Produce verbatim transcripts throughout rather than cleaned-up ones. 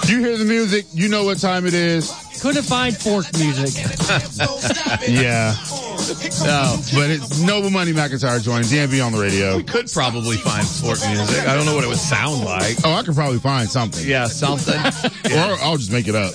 You hear the music, you know what time it is. Couldn't find fork music. Yeah. No, but it's Noble Money McIntyre joining D M V on the radio. We could probably find fork music. I don't know what it would sound like. Oh, I could probably find something. Yeah, something. Yeah. Or I'll just make it up.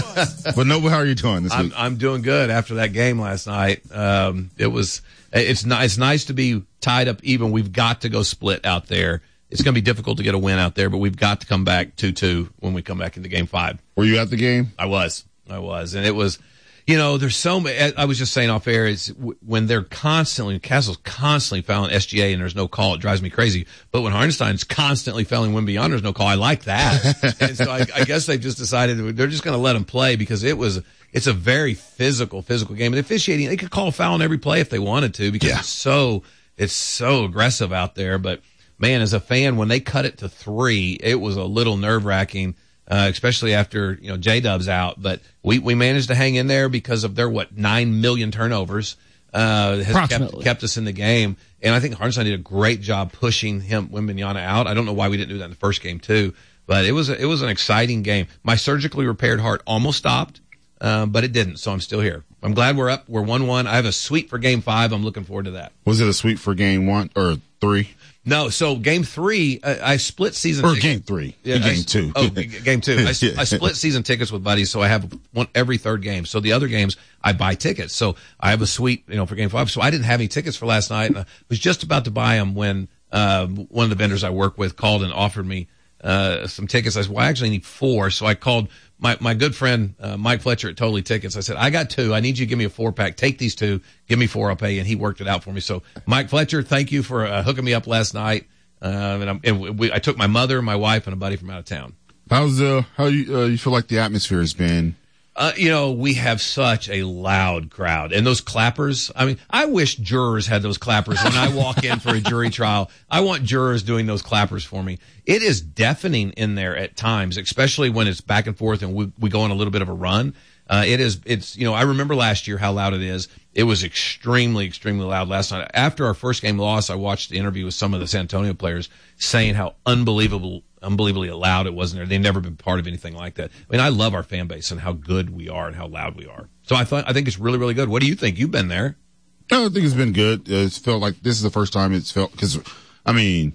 But Noble, how are you doing this I'm, week? I'm doing good after that game last night. Um, it was, it's nice, it's nice to be tied up even. We've got to go split out there. It's going to be difficult to get a win out there, but we've got to come back two two when we come back into game five. Were you at the game? I was. I was. And it was, you know, there's so many, I was just saying off air, it's when they're constantly, Castle's constantly fouling S G A and there's no call, it drives me crazy. But when Hartenstein's constantly fouling Win Beyond, there's no call, I like that. And so I, I guess they've just decided they're just going to let them play because it was, it's a very physical, physical game. And the officiating, they could call a foul on every play if they wanted to because yeah. it's so, it's so aggressive out there. But man, as a fan, when they cut it to three, it was a little nerve wracking. Uh, especially after, you know, J-Dub's out, but we, we managed to hang in there because of their, what, nine million turnovers, uh, has kept, kept us in the game. And I think Hartenstein did a great job pushing him, Wembanyama out. I don't know why we didn't do that in the first game too, but it was, a, it was an exciting game. My surgically repaired heart almost stopped, um, but it didn't. So I'm still here. I'm glad we're up. We're one one. I have a sweep for game five. I'm looking forward to that. Was it a sweep for game one or three? No, so game three, uh, I split season or tickets. game three, yeah, game I, two. Oh, game two. I, I split season tickets with buddies, so I have one every third game. So the other games, I buy tickets. So I have a suite, you know, for game five. So I didn't have any tickets for last night, and I was just about to buy them when uh, one of the vendors I work with called and offered me uh, some tickets. I said, well, I actually need four. So I called my my good friend uh, Mike Fletcher at Totally Tickets. I said, I got two. I need you to give me a four pack. Take these two. Give me four. I'll pay you. And he worked it out for me. So Mike Fletcher, thank you for uh, hooking me up last night. Uh, and, I'm, and we, I took my mother, my wife, and a buddy from out of town. How's uh how you uh, you feel like the atmosphere has been? Uh, you know, we have such a loud crowd, and those clappers. I mean, I wish jurors had those clappers when I walk in for a jury trial. I want jurors doing those clappers for me. It is deafening in there at times, especially when it's back and forth and we we go on a little bit of a run. Uh, it is, it's, you know, I remember last year how loud it is. It was extremely, extremely loud last night. After our first game loss, I watched the interview with some of the San Antonio players saying how unbelievable, unbelievably loud it was in there. They've never been part of anything like that. I mean, I love our fan base and how good we are and how loud we are. So I thought, I think it's really, really good. What do you think? You've been there. No, I think it's been good. It's felt like this is the first time it's felt, cause I mean,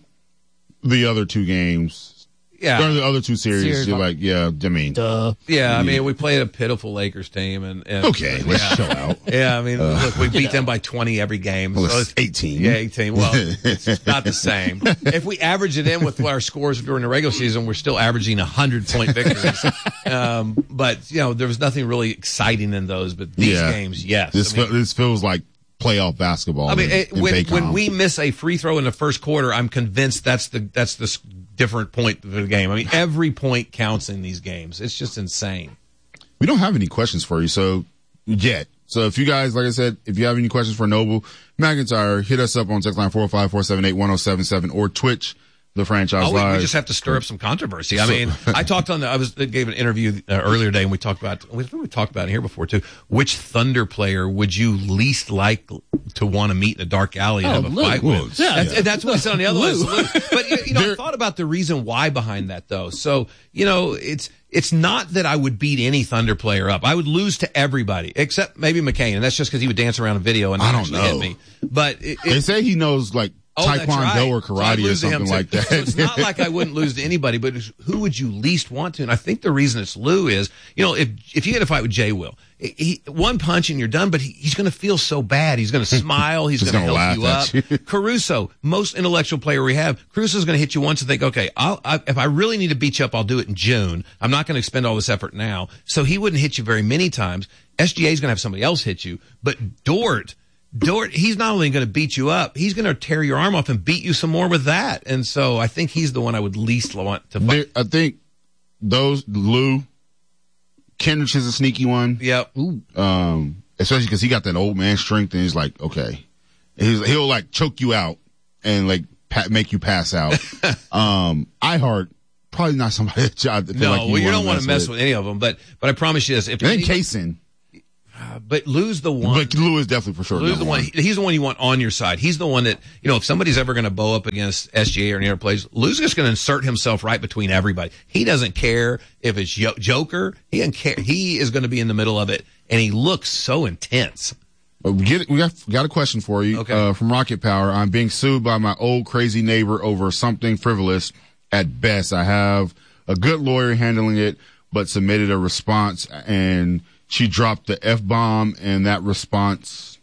the other two games, Yeah. Or the other two series, Series, you're like, yeah, I mean. Duh. Yeah, I mean, we played a pitiful Lakers team. and, and Okay, let's yeah. chill out. Yeah, I mean, Uh, look, we beat you know. them by twenty every game. Well, so it's eighteen. Yeah, eighteen. Well, it's not the same. If we average it in with what our scores during the regular season, we're still averaging one hundred point victories. Um, but, you know, there was nothing really exciting in those. But these Yeah. games, yes. This, I mean, fe- this feels like playoff basketball. I mean, in, it, in when, Baycom. when we miss a free throw in the first quarter, I'm convinced that's the that's the s- different point of the game. I mean, every point counts in these games. It's just insane. We don't have any questions for you, so yet. So if you guys, like I said, if you have any questions for Noble McIntyre, hit us up on text line four oh five, four seven eight, one oh seven seven or Twitch, the franchise Oh, we, live. we just have to stir up some controversy. I mean, I talked on the, I was, I gave an interview uh, earlier today and we talked about, we, we talked about it here before too. Which Thunder player would you least like to want to meet in a dark alley and Oh, have a Lou. fight Lou. with? Yeah. That's, that's what I said on the other Lou. list. Lou. But, you, you know, I There- thought about the reason why behind that though. So, you know, it's, it's not that I would beat any Thunder player up. I would lose to everybody except maybe McCain. And that's just because he would dance around a video and I don't actually know. hit me. But it, They it, say he knows like Oh, that's Taekwondo right. or So I'd karate or lose to him, something too. like that. So it's not like I wouldn't lose to anybody, but it's who would you least want to? And I think the reason it's Lou is, you know, if if you get a fight with Jay Will, he, one punch and you're done, but he, he's going to feel so bad. He's going to smile. He's Just going to gonna help you up. laugh at you. Caruso, most intellectual player we have, Caruso's going to hit you once and think, okay, I'll, I, if I really need to beat you up, I'll do it in June. I'm not going to expend all this effort now. So he wouldn't hit you very many times. S G A is going to have somebody else hit you, but Dort, Dort, he's not only going to beat you up, he's going to tear your arm off and beat you some more with that. And so I think he's the one I would least want to There, fight. I think those Lou Kendrick is a sneaky one. Yep. Um, especially because he got that old man strength, and he's like, okay, he's, he'll like choke you out and like pa- make you pass out. um, iHeart probably not somebody that I feel No, like you well, you wanna don't want to mess with. with any of them, but but I promise you this: if And then any- Kaysen. uh, but Lou's the one. But Lou is definitely for sure. Lou's the one. one. He's the one you want on your side. He's the one that, you know, if somebody's ever going to bow up against S G A or any other plays, Lou's just going to insert himself right between everybody. He doesn't care if it's Joker. He doesn't care. He is going to be in the middle of it, and he looks so intense. Uh, We get we got got a question for you Okay. uh, from Rocket Power. I'm being sued by my old crazy neighbor over something frivolous at best. I have a good lawyer handling it, but submitted a response and she dropped the F bomb, and that response